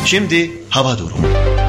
Şimdi hava durumu.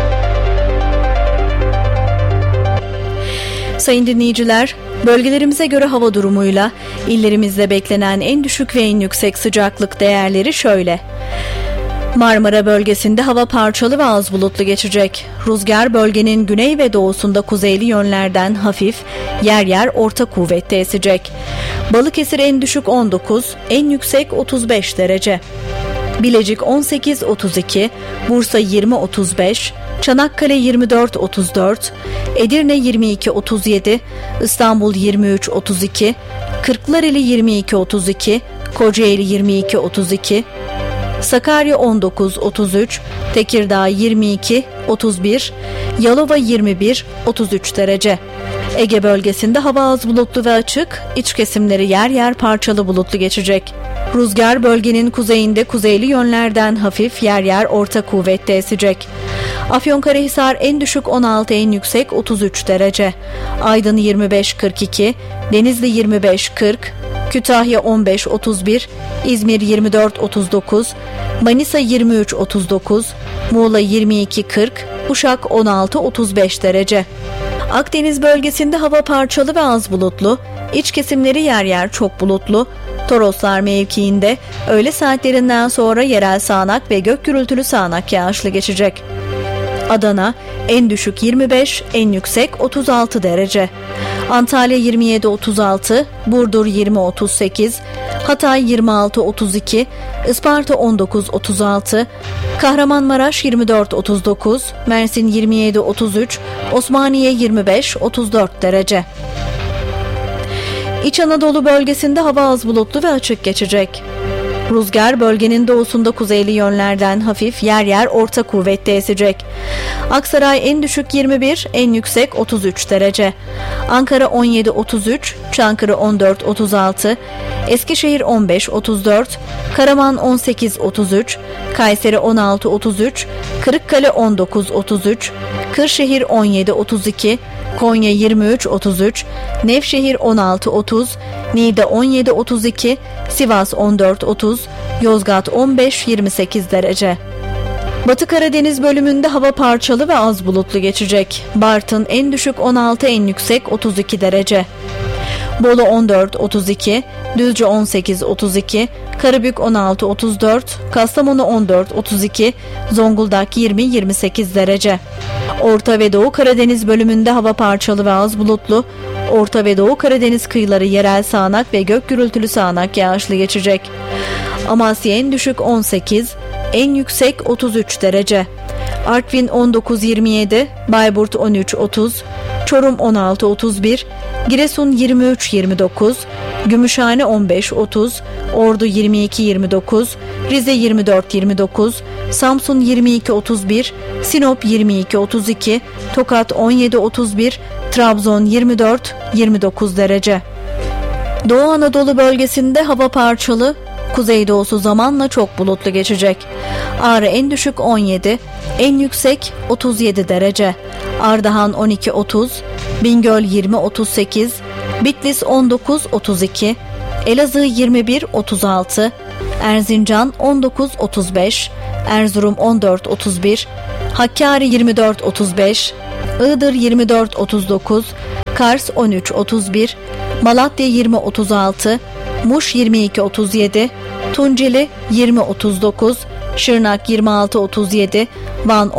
Sayın dinleyiciler, bölgelerimize göre hava durumuyla illerimizde beklenen en düşük ve en yüksek sıcaklık değerleri şöyle. Marmara bölgesinde hava parçalı ve az bulutlu geçecek. Rüzgar bölgenin güney ve doğusunda kuzeyli yönlerden hafif, yer yer orta kuvvette esecek. Balıkesir en düşük 19, en yüksek 35 derece. Bilecik 18-32, Bursa 20-35, Çanakkale 24-34, Edirne 22-37, İstanbul 23-32, Kırklareli 22-32, Kocaeli 22-32, Sakarya 19-33, Tekirdağ 22-31, Yalova 21-33 derece. Ege bölgesinde hava az bulutlu ve açık, iç kesimleri yer yer parçalı bulutlu geçecek. Rüzgar bölgenin kuzeyinde kuzeyli yönlerden hafif, yer yer orta kuvvette esecek. Afyonkarahisar en düşük 16, en yüksek 33 derece. Aydın 25-42, Denizli 25-40, Kütahya 15-31, İzmir 24-39, Manisa 23-39, Muğla 22-40, Uşak 16-35 derece. Akdeniz bölgesinde hava parçalı ve az bulutlu, iç kesimleri yer yer çok bulutlu. Toroslar mevkiinde öğle saatlerinden sonra yerel sağanak ve gök gürültülü sağanak yağışlı geçecek. Adana en düşük 25, en yüksek 36 derece. Antalya 27-36, Burdur 20-38, Hatay 26-32, Isparta 19-36, Kahramanmaraş 24-39, Mersin 27-33, Osmaniye 25-34 derece. İç Anadolu bölgesinde hava az bulutlu ve açık geçecek. Rüzgar bölgenin doğusunda kuzeyli yönlerden hafif, yer yer orta kuvvette esecek. Aksaray en düşük 21, en yüksek 33 derece. Ankara 17-33, Çankırı 14-36, Eskişehir 15-34, Karaman 18-33, Kayseri 16-33, Kırıkkale 19-33, Kırşehir 17-32, Konya 23-33, Nevşehir 16-30, Niğde 17-32, Sivas 14-30, Yozgat 15-28 derece. Batı Karadeniz bölümünde hava parçalı ve az bulutlu geçecek. Bartın en düşük 16, en yüksek 32 derece. Bolu 14-32, Düzce 18-32, Karabük 16-34, Kastamonu 14-32, Zonguldak 20-28 derece. Orta ve Doğu Karadeniz bölümünde hava parçalı ve az bulutlu. Orta ve Doğu Karadeniz kıyıları yerel sağanak ve gök gürültülü sağanak yağışlı geçecek. Amasya en düşük 18, en yüksek 33 derece. Artvin 19-27, Bayburt 13-30, Çorum 16-31, Giresun 23-29, Gümüşhane 15-30, Ordu 22-29, Rize 24-29, Samsun 22-31, Sinop 22-32, Tokat 17-31, Trabzon 24-29 derece. Doğu Anadolu bölgesinde hava parçalı, kuzeydoğusu zamanla çok bulutlu geçecek. Ağrı en düşük 17, en yüksek 37 derece. Ardahan 12-30, Bingöl 20-38, Bitlis 19-32, Elazığ 21-36, Erzincan 19-35, Erzurum 14-31, Hakkari 24-35, Iğdır 24-39, Kars 13-31, Malatya 20-36, Muş 22-37, Tunceli 20-39, Şırnak 26-37, Van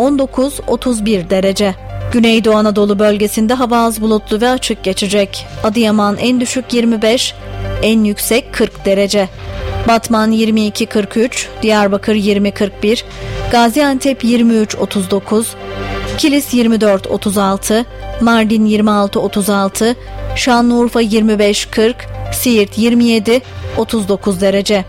19-31 derece. Güneydoğu Anadolu bölgesinde hava az bulutlu ve açık geçecek. Adıyaman en düşük 25, en yüksek 40 derece. Batman 22-43, Diyarbakır 20-41, Gaziantep 23-39, Kilis 24-36, Mardin 26-36, Şanlıurfa 25-40, Siirt 27-39 derece.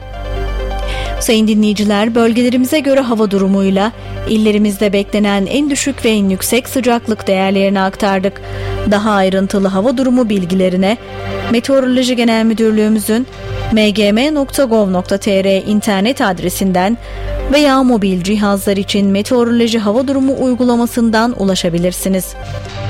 Sayın dinleyiciler, bölgelerimize göre hava durumuyla illerimizde beklenen en düşük ve en yüksek sıcaklık değerlerini aktardık. Daha ayrıntılı hava durumu bilgilerine Meteoroloji Genel Müdürlüğümüzün mgm.gov.tr internet adresinden veya mobil cihazlar için meteoroloji hava durumu uygulamasından ulaşabilirsiniz.